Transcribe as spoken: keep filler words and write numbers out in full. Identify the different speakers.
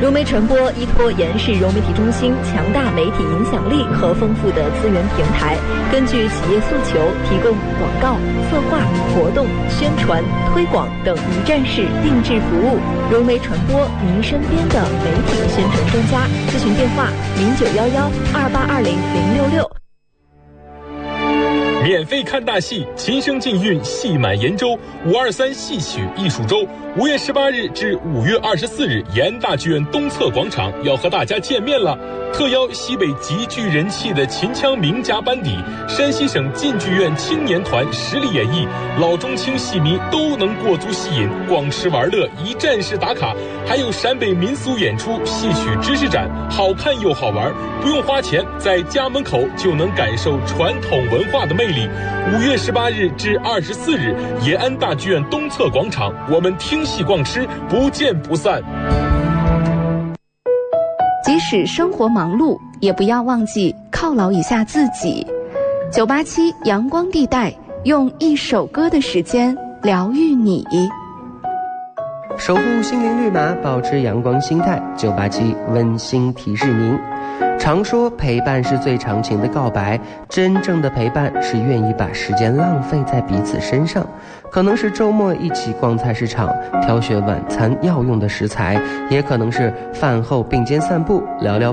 Speaker 1: 融媒传播依托延世融媒体中心强大媒体影响力和丰富的资源平台，根据企业诉求，提供广告、策划、活动、宣传、推广等一站式定制服务。融媒传播，您身边的媒体宣传专家。咨询电话：零九幺幺二八二零零六六。
Speaker 2: 免费看大戏，琴声禁韵，戏满延州。五二三戏曲艺术周，五月十八日至五月二十四日，延安大剧院东侧广场要和大家见面了。特邀西北极具人气的秦腔名家班底，山西省晋剧院青年团实力演绎，老中青戏迷都能过足戏瘾，逛吃玩乐，一站式打卡。还有陕北民俗演出、戏曲知识展，好看又好玩，不用花钱，在家门口就能感受传统文化的魅力。五月十八日至二十四日，延安大剧院东侧广场，我们听戏逛吃，不见不散。
Speaker 3: 即使生活忙碌，也不要忘记犒劳一下自己。九八七阳光地带，用一首歌的时间疗愈你。
Speaker 4: 守护心灵绿码，保持阳光心态。九八七温馨提示您：常说陪伴是最长情的告白，真正的陪伴是愿意把时间浪费在彼此身上。可能是周末一起逛菜市场，挑选晚餐要用的食材，也可能是饭后并肩散步，聊聊